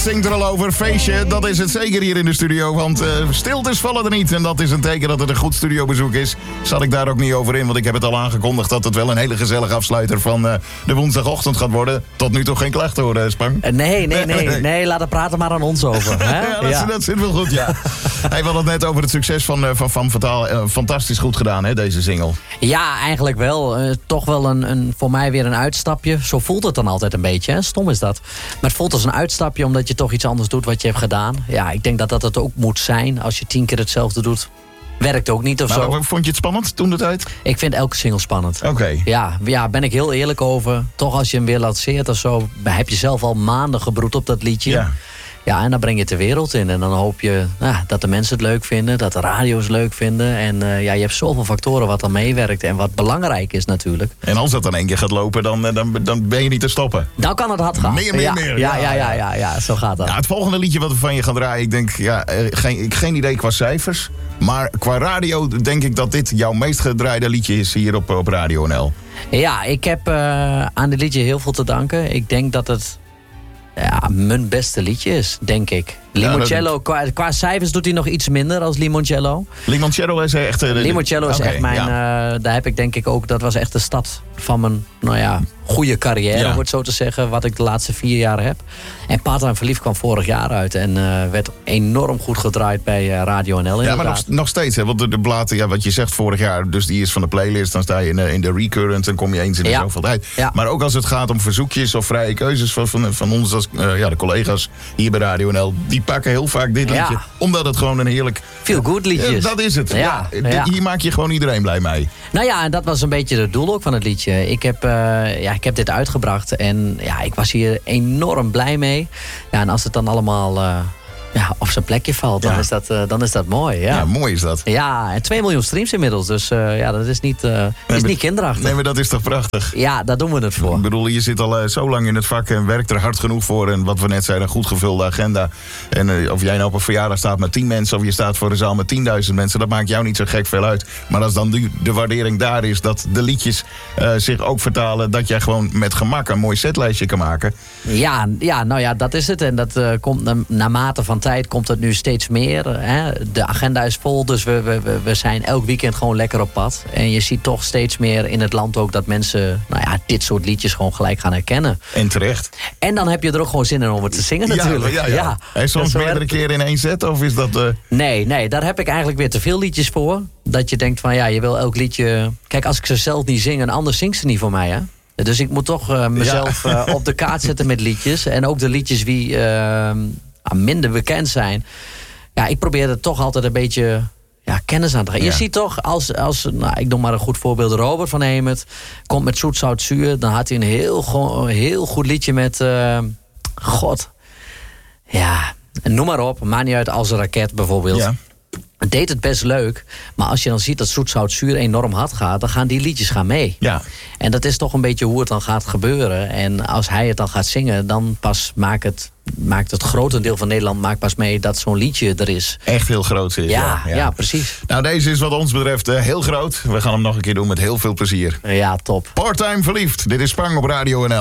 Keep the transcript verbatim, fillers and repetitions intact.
Zingt er al over, feestje, dat is het zeker hier in de studio, want uh, stiltes vallen er niet. En dat is een teken dat het een goed studiobezoek is. Zat ik daar ook niet over in, want ik heb het al aangekondigd dat het wel een hele gezellige afsluiter van uh, de woensdagochtend gaat worden. Tot nu toch geen klachten hoor, uh, Spang? Uh, nee, nee, nee, nee, nee, laat het praten maar aan ons over. Hè? ja, dat, ja. dat zit wel goed, ja. Hij had het net over het succes van, uh, van Femme Fatale. Uh, fantastisch goed gedaan, hè, deze single. Ja, eigenlijk wel. Uh, toch wel een, een, voor mij weer een uitstapje. Zo voelt het dan altijd een beetje, hè? Stom is dat. Maar het voelt als een uitstapje, omdat je toch iets anders doet wat je hebt gedaan. Ja, ik denk dat dat het ook moet zijn. Als je tien keer hetzelfde doet, werkt ook niet of maar, zo. Vond je het spannend toen de tijd? Ik vind elke single spannend. Oké. Okay. Ja, ja, ben ik heel eerlijk over. Toch als je hem weer lanceert of zo, heb je zelf al maanden gebroed op dat liedje. Ja. Ja, en dan breng je het de wereld in. En dan hoop je nou, dat de mensen het leuk vinden. Dat de radio's leuk vinden. En uh, ja, je hebt zoveel factoren wat dan meewerkt. En wat belangrijk is natuurlijk. En als dat dan één keer gaat lopen, dan, dan, dan ben je niet te stoppen. Dan kan het hard gaan. Meer, meer, ja, meer. Ja, ja, ja, ja, ja, zo gaat dat. Ja, het volgende liedje wat we van je gaan draaien, ik denk, ja, geen, geen idee qua cijfers. Maar qua radio denk ik dat dit jouw meest gedraaide liedje is hier op, op Radio N L. Ja, ik heb uh, aan dit liedje heel veel te danken. Ik denk dat het ja, mijn beste liedje is, denk ik. Limoncello, qua, qua cijfers doet hij nog iets minder als Limoncello. Limoncello is echt... Uh, Limoncello is okay, echt mijn... Ja. Uh, daar heb ik denk ik ook... Dat was echt de start van mijn, nou ja, goede carrière, ja. om het zo te zeggen. Wat ik de laatste vier jaar heb. En Part-Time Verliefd kwam vorig jaar uit. En uh, werd enorm goed gedraaid bij uh, Radio N L. Inderdaad. Ja, maar nog, nog steeds. Hè, want de, de bladen, ja, wat je zegt vorig jaar, dus die is van de playlist. Dan sta je in, uh, in de recurrent en kom je eens in de ja. zoveel tijd. Ja. Maar ook als het gaat om verzoekjes of vrije keuzes van, van, van ons als uh, ja, de collega's hier bij Radio N L. Die pakken heel vaak dit liedje. Ja. Omdat het gewoon een heerlijk... Feel good liedje is. Ja, dat is het. Ja. Ja. Ja. Hier maak je gewoon iedereen blij mee. Nou ja, en dat was een beetje het doel ook van het liedje. Ik heb, uh, ja, ik heb dit uitgebracht en ja, ik was hier enorm blij mee. Ja, en als het dan allemaal uh, ja, op zijn plekje valt, dan, ja. is, dat, uh, dan is dat mooi. Ja. ja, mooi is dat. Ja, en twee miljoen streams inmiddels. Dus uh, ja, dat is niet, uh, nee, is niet kinderachtig. Nee, maar dat is toch prachtig? Ja, daar doen we het voor. Ik bedoel, je zit al uh, zo lang in het vak en werkt er hard genoeg voor. En wat we net zeiden, een goed gevulde agenda. En uh, of jij nou op een verjaardag staat met tien mensen of je staat voor een zaal met tienduizend mensen, dat maakt jou niet zo gek veel uit. Maar als dan nu de waardering daar is, dat de liedjes uh, zich ook vertalen, dat jij gewoon met gemak een mooi setlijstje kan maken. Ja, ja, nou ja, dat is het. En dat uh, komt na, naarmate van tijd komt het nu steeds meer. Hè? De agenda is vol, dus we, we, we zijn elk weekend gewoon lekker op pad. En je ziet toch steeds meer in het land ook dat mensen nou ja, dit soort liedjes gewoon gelijk gaan herkennen. En terecht. En dan heb je er ook gewoon zin in om het te zingen natuurlijk. Ja, ja, ja. ja. En soms meerdere keren in één set, of is dat... Uh... Nee, nee, daar heb ik eigenlijk weer te veel liedjes voor. Dat je denkt van ja, je wil elk liedje... Kijk, als ik ze zelf niet zing, een ander zingt ze niet voor mij, hè. Dus ik moet toch uh, mezelf ja. uh, op de kaart zetten met liedjes. En ook de liedjes die uh, minder bekend zijn. Ja, ik probeer er toch altijd een beetje ja, kennis aan te geven. Ja. Je ziet toch, als, als nou, ik noem maar een goed voorbeeld, Robert van Hemert komt met Zoet, Zout, Zuur. Dan had hij een heel, heel goed liedje met... Uh, God. Ja, noem maar op. Maakt niet uit, als een raket bijvoorbeeld. Ja. Het deed het best leuk, maar als je dan ziet dat Zoet, Zout, Zuur enorm hard gaat, dan gaan die liedjes gaan mee. Ja. En dat is toch een beetje hoe het dan gaat gebeuren. En als hij het dan gaat zingen, dan pas maakt het, maakt het grotendeel van Nederland maakt pas mee dat zo'n liedje er is. Echt heel groot is. Ja, ja. ja precies. Nou, deze is wat ons betreft uh, heel groot. We gaan hem nog een keer doen met heel veel plezier. Ja, top. Part-Time Verliefd. Dit is Spang op Radio N L.